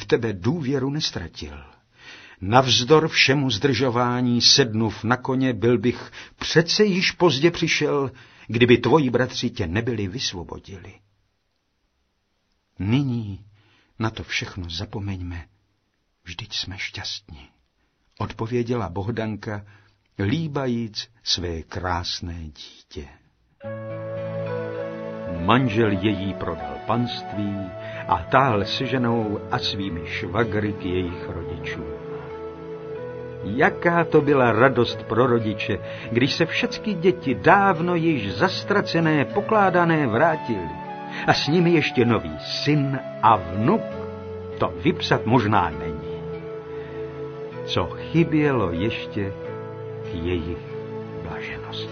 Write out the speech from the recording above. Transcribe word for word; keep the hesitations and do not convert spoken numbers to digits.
v tebe důvěru nestratil. Navzdor všemu zdržování, sednuv na koně, byl bych přece již pozdě přišel, kdyby tvoji bratři tě nebyli vysvobodili. Nyní na to všechno zapomeňme, vždyť jsme šťastní, odpověděla Bohdanka, líbajíc své krásné dítě. Manžel její prodal panství a táhl se ženou a svými švagry k jejich rodičům. Jaká to byla radost pro rodiče, když se všechny děti dávno již zastracené, pokládané vrátily. A s nimi ještě nový syn a vnuk. To vypsat možná není. Co chybělo ještě k jejich blaženosti.